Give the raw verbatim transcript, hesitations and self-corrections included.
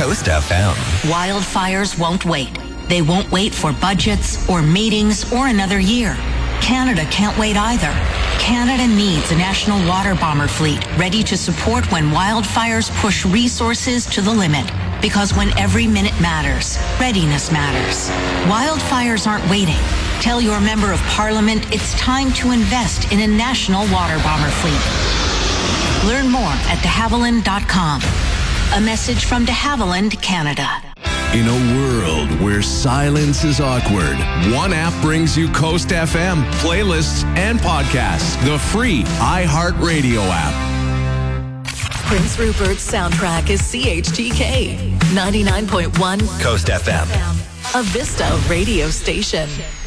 Coast F M. Wildfires won't wait. They won't wait for budgets or meetings or another year. Canada can't wait either. Canada needs a national water bomber fleet ready to support when wildfires push resources to the limit. Because when every minute matters, readiness matters. Wildfires aren't waiting. Tell your member of parliament it's time to invest in a national water bomber fleet. Learn more at de havilland dot com. A message from de Havilland, Canada. In a world where silence is awkward, one app brings you Coast F M, playlists, and podcasts. The free iHeartRadio app. Prince Rupert's soundtrack is C H G K ninety-nine point one Coast F M. A Vista radio station.